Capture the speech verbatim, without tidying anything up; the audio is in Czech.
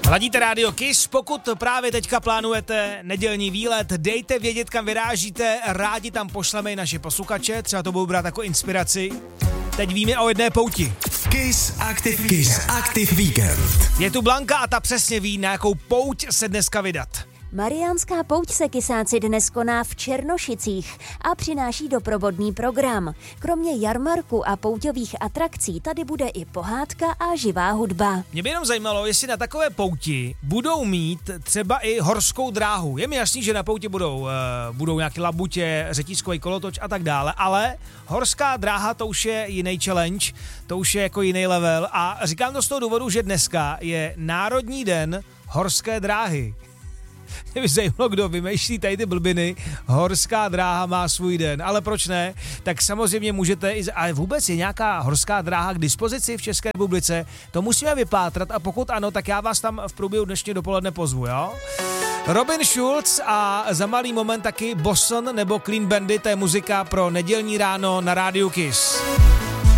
Ladíte rádio Kiss, pokud právě teďka plánujete nedělní výlet, dejte vědět, kam vyrážíte, rádi tam pošleme i naše posluchače, třeba to budou brát jako inspiraci. Teď víme o jedné pouti. Kiss Active Kiss Active Weekend. Je tu Blanka a ta přesně ví, na jakou pouť se dneska vydat. Mariánská pouť se kysáci dnes koná v Černošicích a přináší doprovodný program. Kromě jarmarku a pouťových atrakcí tady bude i pohádka a živá hudba. Mě by jenom zajímalo, jestli na takové pouti budou mít třeba i horskou dráhu. Je mi jasný, že na pouti budou, uh, budou nějaké labutě, řetízkový kolotoč a tak dále, ale horská dráha to už je jiný challenge, to už je jako jiný level a říkám to z toho důvodu, že dneska je Národní den horské dráhy. Mě by zajímalo, kdo vymýšlí tady ty blbiny. Horská dráha má svůj den, ale proč ne? Tak samozřejmě můžete, i, ale vůbec je nějaká horská dráha k dispozici v České republice? To musíme vypátrat a pokud ano, tak já vás tam v průběhu dnešního dopoledne pozvu, jo? Robin Schulz a za malý moment taky Boston nebo Clean Bandit, to je muzika pro nedělní ráno na rádiu Kiss.